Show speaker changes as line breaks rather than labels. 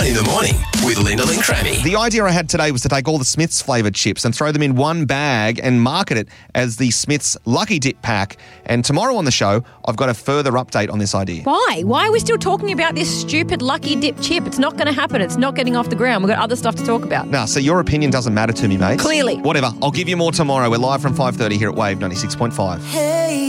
In the morning with Lyndall and Crammy.
The idea I had today was to take all the Smith's flavoured chips and throw them in one bag and market it as the Smith's Lucky Dip pack. And tomorrow on the show, I've got a further update on this idea.
Why? Why are we still talking about this stupid Lucky Dip chip? It's not going to happen. It's not getting off the ground. We've got other stuff to talk about.
Now, so your opinion doesn't matter to me, mate.
Clearly.
Whatever. I'll give you more tomorrow. We're live from 5:30 here at Wave 96.5.
Hey.